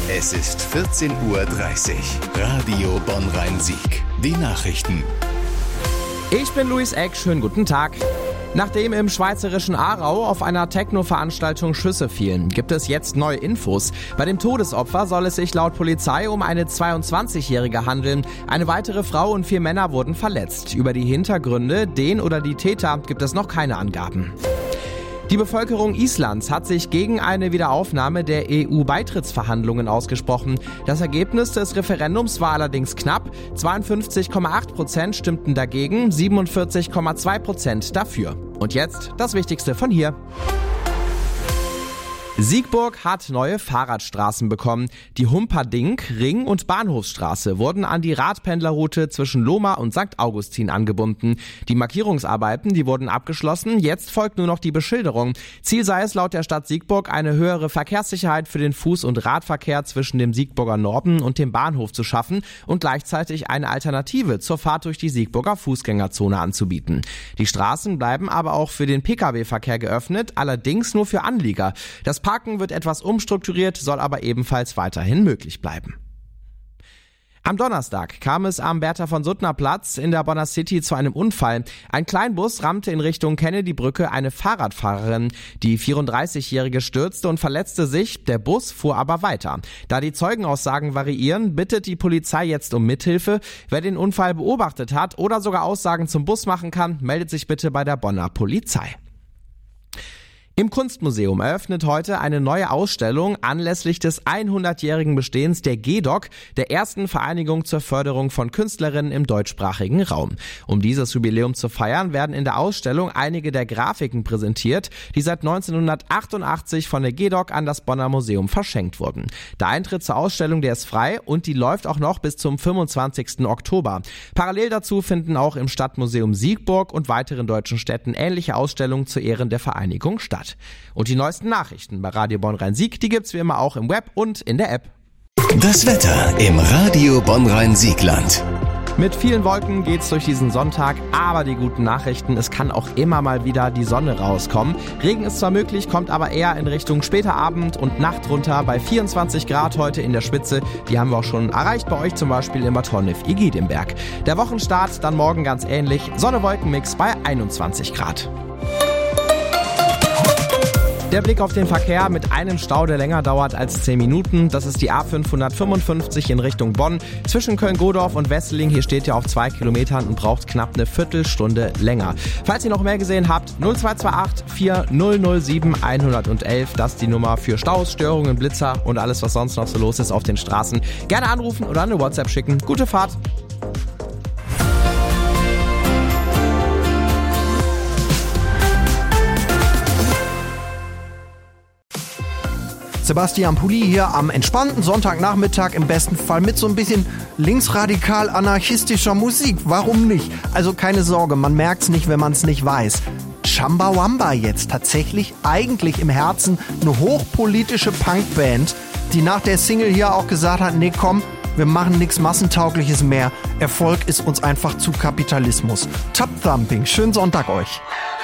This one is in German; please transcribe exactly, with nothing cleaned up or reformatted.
Es ist vierzehn Uhr dreißig. Radio Bonn-Rhein-Sieg. Die Nachrichten. Ich bin Luis Eck. Schönen guten Tag. Nachdem im schweizerischen Aarau auf einer Techno-Veranstaltung Schüsse fielen, gibt es jetzt neue Infos. Bei dem Todesopfer soll es sich laut Polizei um eine zweiundzwanzigjährige handeln. Eine weitere Frau und vier Männer wurden verletzt. Über die Hintergründe, den oder die Täter, gibt es noch keine Angaben. Die Bevölkerung Islands hat sich gegen eine Wiederaufnahme der E U-Beitrittsverhandlungen ausgesprochen. Das Ergebnis des Referendums war allerdings knapp. zweiundfünfzig Komma acht Prozent stimmten dagegen, siebenundvierzig Komma zwei Prozent dafür. Und jetzt das Wichtigste von hier. Siegburg hat neue Fahrradstraßen bekommen. Die Humperdinck, Ring- und Bahnhofsstraße wurden an die Radpendlerroute zwischen Lohmar und Sankt Augustin angebunden. Die Markierungsarbeiten, die wurden abgeschlossen. Jetzt folgt nur noch die Beschilderung. Ziel sei es laut der Stadt Siegburg, eine höhere Verkehrssicherheit für den Fuß- und Radverkehr zwischen dem Siegburger Norden und dem Bahnhof zu schaffen und gleichzeitig eine Alternative zur Fahrt durch die Siegburger Fußgängerzone anzubieten. Die Straßen bleiben aber auch für den Pkw-Verkehr geöffnet, allerdings nur für Anlieger. Das Parken wird etwas umstrukturiert, soll aber ebenfalls weiterhin möglich bleiben. Am Donnerstag kam es am Bertha-von-Suttner-Platz in der Bonner City zu einem Unfall. Ein Kleinbus rammte in Richtung Kennedy-Brücke eine Fahrradfahrerin. Die vierunddreißigjährige stürzte und verletzte sich, der Bus fuhr aber weiter. Da die Zeugenaussagen variieren, bittet die Polizei jetzt um Mithilfe. Wer den Unfall beobachtet hat oder sogar Aussagen zum Bus machen kann, meldet sich bitte bei der Bonner Polizei. Im Kunstmuseum eröffnet heute eine neue Ausstellung anlässlich des hundertjährigen Bestehens der G E D O C, der ersten Vereinigung zur Förderung von Künstlerinnen im deutschsprachigen Raum. Um dieses Jubiläum zu feiern, werden in der Ausstellung einige der Grafiken präsentiert, die seit neunzehnhundertachtundachtzig von der G E D O C an das Bonner Museum verschenkt wurden. Der Eintritt zur Ausstellung, der ist frei und die läuft auch noch bis zum fünfundzwanzigsten Oktober. Parallel dazu finden auch im Stadtmuseum Siegburg und weiteren deutschen Städten ähnliche Ausstellungen zu Ehren der Vereinigung statt. Und die neuesten Nachrichten bei Radio Bonn-Rhein-Sieg, die gibt's wie immer auch im Web und in der App. Das Wetter im Radio Bonn-Rhein-Siegland. Mit vielen Wolken geht's durch diesen Sonntag, aber die guten Nachrichten, es kann auch immer mal wieder die Sonne rauskommen. Regen ist zwar möglich, kommt aber eher in Richtung später Abend und Nacht runter bei vierundzwanzig Grad heute in der Spitze. Die haben wir auch schon erreicht bei euch, zum Beispiel im Bad Honnef-Igidimberg. Der Wochenstart dann morgen ganz ähnlich, Sonne-Wolken-Mix bei einundzwanzig Grad. Der Blick auf den Verkehr mit einem Stau, der länger dauert als zehn Minuten. Das ist die A fünfhundertfünfundfünfzig in Richtung Bonn. Zwischen Köln-Godorf und Wesseling, hier steht ihr auf zwei Kilometern und braucht knapp eine Viertelstunde länger. Falls ihr noch mehr gesehen habt, null zwei zwei acht vier null null sieben eins eins eins, das ist die Nummer für Staus, Störungen, Blitzer und alles, was sonst noch so los ist auf den Straßen. Gerne anrufen oder eine WhatsApp schicken. Gute Fahrt! Sebastian Pulli hier am entspannten Sonntagnachmittag, im besten Fall mit so ein bisschen linksradikal-anarchistischer Musik. Warum nicht? Also keine Sorge, man merkt's nicht, wenn man's nicht weiß. Chumbawamba jetzt tatsächlich eigentlich im Herzen eine hochpolitische Punkband, die nach der Single hier auch gesagt hat, nee komm, wir machen nichts Massentaugliches mehr. Erfolg ist uns einfach zu Kapitalismus. Top Thumping, schönen Sonntag euch.